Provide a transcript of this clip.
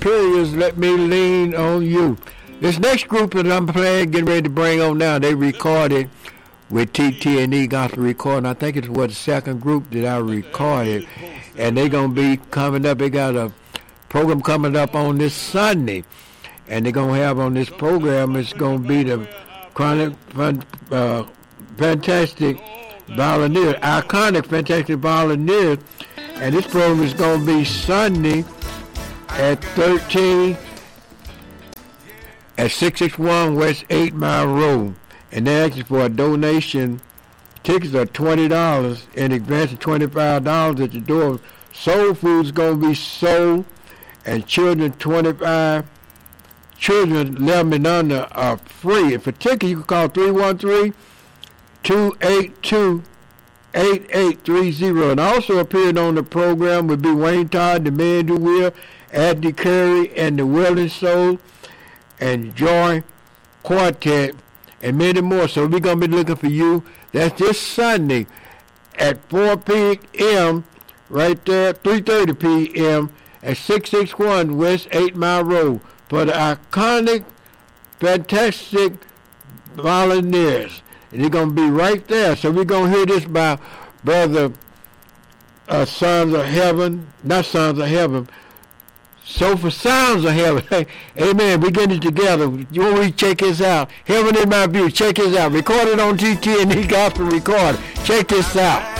superiors, let me lean on you. This next group that I'm getting ready to bring on now, they recorded with TT&E Gospel Recording. I think it was the second group that I recorded. And they're going to be coming up. They got a program coming up on this Sunday. And they're going to have on this program, it's going to be the fantastic volunteers, iconic fantastic volunteers. And this program is going to be Sunday at 661 West 8 Mile Road. And they're asking for a donation. Tickets are $20 in advance of $25 at the door. Soul food is going to be sold, and children 25, children 11 and under are free. And for tickets, you can call 313-282-8830. And also appearing on the program would be Wayne Todd, the Man Who Will, Andy Curry, and the Willing Soul, and Joy Quartet, and many more. So we're going to be looking for you. That's this Sunday at 4 p.m. right there, 3:30 p.m. at 661 West 8 Mile Road for the iconic, fantastic volunteers. And they're going to be right there. So we're going to hear this by Brother Sons of Heaven, not Sons of Heaven, So for Sounds of Heaven. Amen. We're getting it together. You want to check this out? Heaven in My View. Check this out. Recorded on TT&E Gospel Record. Check this out.